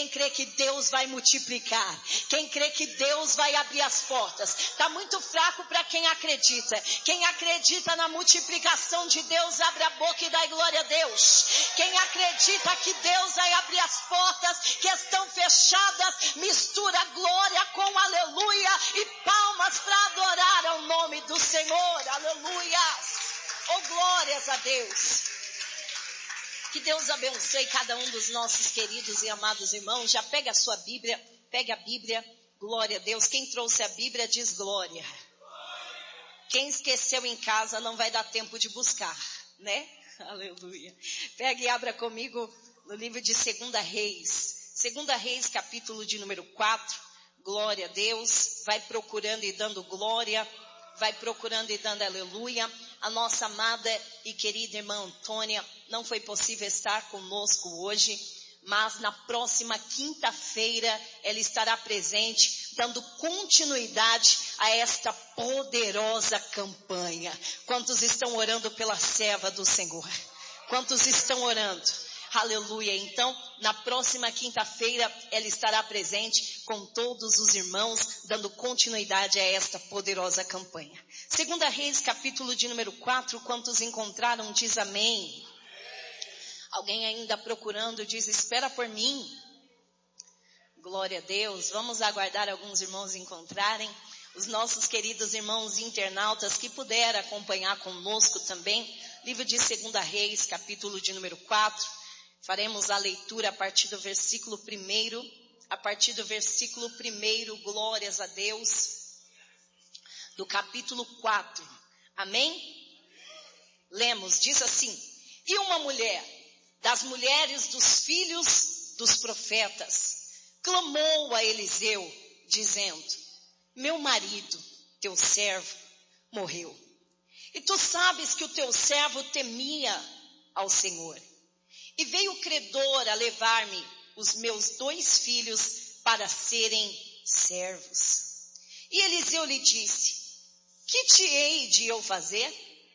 Quem crê que Deus vai multiplicar? Quem crê que Deus vai abrir as portas? Está muito fraco para quem acredita. Quem acredita na multiplicação de Deus, abre a boca e dá glória a Deus. Quem acredita que Deus vai abrir as portas que estão fechadas, mistura glória com aleluia e palmas para adorar ao nome do Senhor. Aleluia! Oh, glórias a Deus. Que Deus abençoe cada um dos nossos queridos e amados irmãos. Já pega a sua Bíblia, pega a Bíblia, glória a Deus. Quem trouxe a Bíblia diz glória. Quem esqueceu em casa não vai dar tempo de buscar, né? Aleluia. Pega e abra comigo no livro de 2 Reis. 2 Reis, capítulo de número 4. Glória a Deus. Vai procurando e dando glória. Vai procurando e dando aleluia. A nossa amada e querida irmã Antônia não foi possível estar conosco hoje, mas na próxima quinta-feira ela estará presente, dando continuidade a esta poderosa campanha. Quantos estão orando pela serva do Senhor? Quantos estão orando? Aleluia. Então, na próxima quinta-feira, ela estará presente com todos os irmãos, dando continuidade a esta poderosa campanha. 2 Reis, capítulo de número 4, quantos encontraram, diz amém. Alguém ainda procurando, diz, espera por mim. Glória a Deus. Vamos aguardar alguns irmãos encontrarem. Os nossos queridos irmãos internautas que puderam acompanhar conosco também. Livro de 2 Reis, capítulo de número 4. Faremos a leitura a partir do versículo 1. A partir do versículo 1, glórias a Deus. Do capítulo 4. Amém? Lemos, diz assim. E uma mulher, das mulheres dos filhos dos profetas, clamou a Eliseu, dizendo, meu marido, teu servo, morreu. E tu sabes que o teu servo temia ao Senhor. E veio o credor a levar-me os meus 2 filhos para serem servos. E Eliseu lhe disse, que te hei de eu fazer?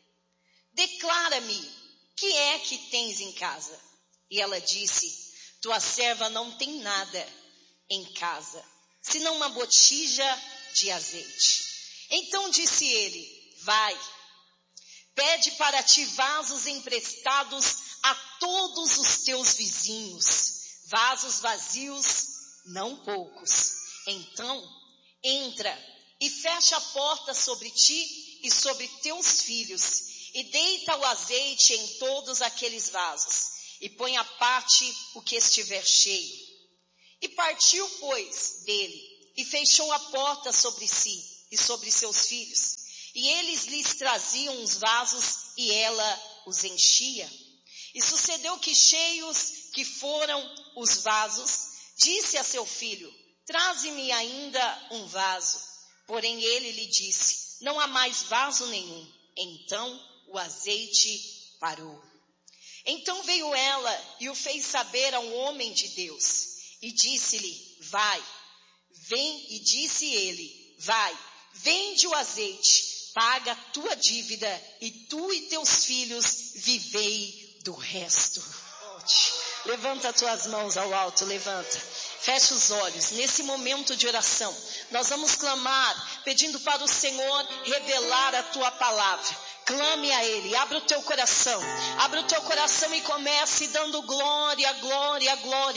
Declara-me, que é que tens em casa? E ela disse, tua serva não tem nada em casa, senão uma botija de azeite. Então disse ele, vai, pede para ti vasos emprestados a todos os teus vizinhos, vasos vazios, não poucos. Então, entra e fecha a porta sobre ti e sobre teus filhos, e deita o azeite em todos aqueles vasos, e põe à parte o que estiver cheio. E partiu, pois, dele, e fechou a porta sobre si e sobre seus filhos, e eles lhes traziam os vasos, e ela os enchia. E sucedeu que cheios que foram os vasos, disse a seu filho, traze-me ainda um vaso. Porém ele lhe disse, não há mais vaso nenhum. Então o azeite parou. Então veio ela e o fez saber a um homem de Deus. E disse-lhe, vai, vem, e disse ele, vai, vende o azeite, paga a tua dívida, e tu e teus filhos vivei do resto. Levanta as tuas mãos ao alto, levanta. Fecha os olhos. Nesse momento de oração, nós vamos clamar, pedindo para o Senhor revelar a tua palavra. Clame a Ele, abra o teu coração e comece dando glória, glória, glória.